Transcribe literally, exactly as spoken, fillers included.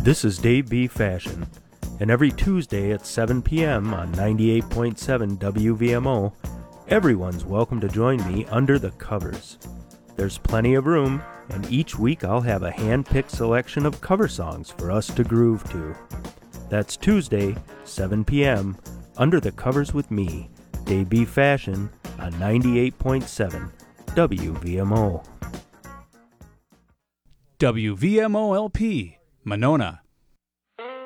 This is Dave B. Fashion, and every Tuesday at seven p.m. on ninety-eight point seven W V M O, everyone's welcome to join me under the covers. There's plenty of room, and each week I'll have a hand-picked selection of cover songs for us to groove to. That's Tuesday, seven p.m., Under the Covers with me, Dave B. Fashion, on ninety-eight point seven W V M O. W V M O L P, Monona.